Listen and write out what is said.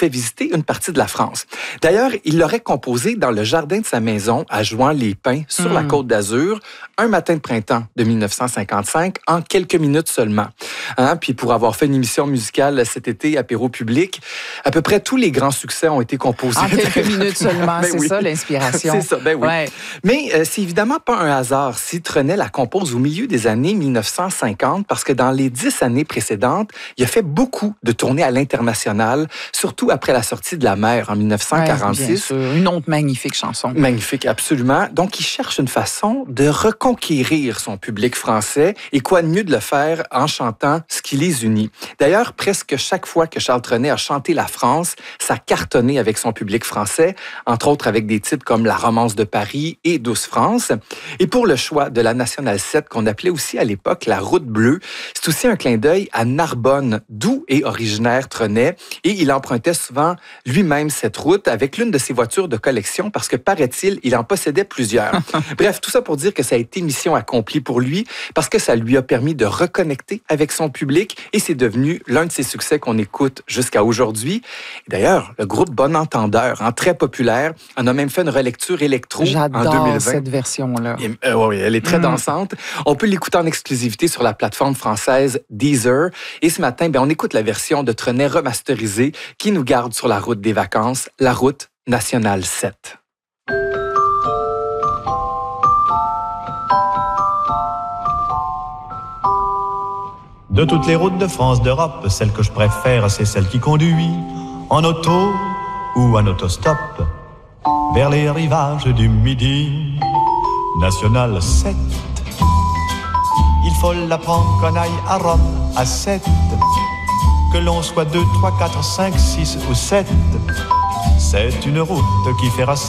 fait visiter une partie de la France. D'ailleurs, il l'aurait composé dans le jardin de sa maison à Jouan-les-Pins, sur la Côte d'Azur, un matin de printemps de 1955, en quelques minutes seulement. Puis pour avoir fait une émission musicale cet été, Apéro Public, à peu près tous les grands succès ont été composés. En quelques minutes seulement, c'est ça l'inspiration. C'est ça, ben oui. Ouais. Mais c'est évidemment pas un hasard si Trenet la compose au milieu des années 1950, parce que dans les 10 années précédentes, il a fait beaucoup de tournées à l'international, surtout après la sortie de La Mer en 1946. Bien sûr. Une autre magnifique chanson. Magnifique, absolument. Donc, il cherche une façon de reconquérir son public français, et quoi de mieux de le faire en chantant ce qui les unit. D'ailleurs, presque chaque fois que Charles Trenet a chanté la France, ça a cartonné avec son public français, entre autres avec des titres comme La Romance de Paris et Douce France. Et pour le choix de la Nationale 7, qu'on appelait aussi à l'époque la Route bleue, c'est aussi un clin d'œil à Narbonne, d'où est originaire Trenet, et il empruntait souvent lui-même cette route avec l'une de ses voitures de collection, parce que, paraît-il, il en possédait plusieurs. Bref, tout ça pour dire que ça a été mission accomplie pour lui, parce que ça lui a permis de reconnecter avec son public, et c'est devenu l'un de ses succès qu'on écoute jusqu'à aujourd'hui. D'ailleurs, le groupe Bon Entendeur, très populaire, en a même fait une relecture électro en 2020. J'adore cette version-là. Oui, elle est très dansante. On peut l'écouter en exclusivité sur la plateforme française Deezer. Et ce matin, on écoute la version de Trenet remasterisée qui nous garde sur la route des vacances, la route nationale 7. De toutes les routes de France, d'Europe, celle que je préfère, c'est celle qui conduit en auto ou en autostop vers les rivages du Midi. Nationale 7. Il faut la prendre qu'on aille à Rome à 7. Que l'on soit 2, 3, 4, 5, 6 ou 7. C'est une route qui fera 7.